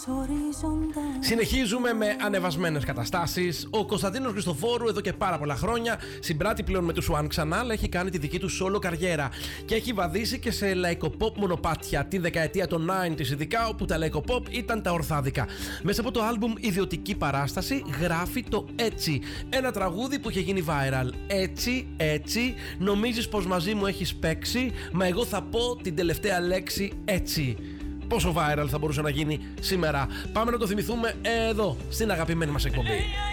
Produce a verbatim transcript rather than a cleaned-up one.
Συνεχίζουμε με ανεβασμένες καταστάσεις. Ο Κωνσταντίνος Χριστοφόρου εδώ και πάρα πολλά χρόνια συμπράττει πλέον με τους One ξανά, αλλά έχει κάνει τη δική του solo καριέρα και έχει βαδίσει και σε λαϊκοπόπ μονοπάτια τη δεκαετία των ενενήντα ειδικά, όπου τα λαϊκοπόπ ήταν τα ορθάδικα. Μέσα από το άλμπουμ Ιδιωτική Παράσταση γράφει το Έτσι, ένα τραγούδι που είχε γίνει viral. Έτσι, έτσι, νομίζεις πως μαζί μου έχεις παίξει, μα εγώ θα πω την τελευταία λέξη έτσι. Πόσο viral θα μπορούσε να γίνει σήμερα? Πάμε να το θυμηθούμε εδώ στην αγαπημένη μας εκπομπή.